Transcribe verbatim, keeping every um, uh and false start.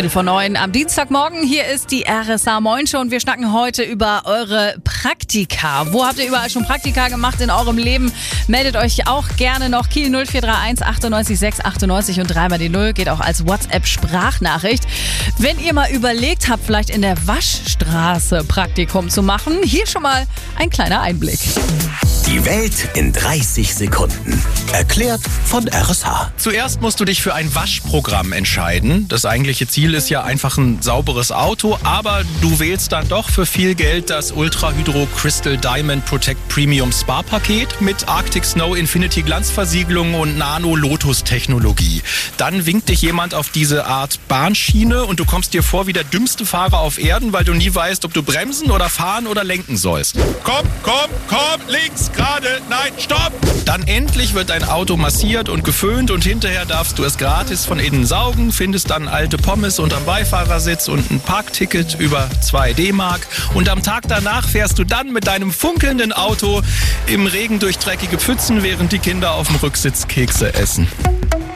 Viertel vor neun am Dienstagmorgen. Hier ist die R S A Moin Show und wir schnacken heute über eure Praktika. Wo habt ihr überall schon Praktika gemacht in eurem Leben? Meldet euch auch gerne noch. Kiel null vier drei eins achtundneunzig sechs achtundneunzig und dreimal die Null. Geht auch als WhatsApp-Sprachnachricht. Wenn ihr mal überlegt habt, vielleicht in der Waschstraße Praktikum zu machen, hier schon mal ein kleiner Einblick. Die Welt in dreißig Sekunden. Erklärt von R S H. Zuerst musst du dich für ein Waschprogramm entscheiden. Das eigentliche Ziel ist ja einfach ein sauberes Auto, aber du wählst dann doch für viel Geld das Ultra Hydro Crystal Diamond Protect Premium Spa Paket mit Arctic Snow Infinity Glanzversiegelung und Nano Lotus Technologie. Dann winkt dich jemand auf diese Art Bahnschiene und du kommst dir vor wie der dümmste Fahrer auf Erden, weil du nie weißt, ob du bremsen oder fahren oder lenken sollst. Komm, komm, komm, links, gerade, nein, stopp! Dann endlich wird dein Auto massiert und geföhnt und hinterher darfst du es gratis von innen saugen, findest dann alte Pommes unterm Beifahrersitz und ein Parkticket über zwei D-Mark und am Tag danach fährst du dann mit deinem funkelnden Auto im Regen durch dreckige Pfützen, während die Kinder auf dem Rücksitz Kekse essen.